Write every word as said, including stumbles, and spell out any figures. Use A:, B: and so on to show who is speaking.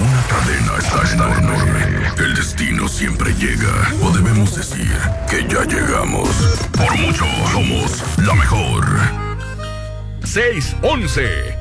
A: Una cadena está enorme. El destino siempre llega. O debemos decir que ya llegamos. Por mucho, somos la mejor.
B: seis once.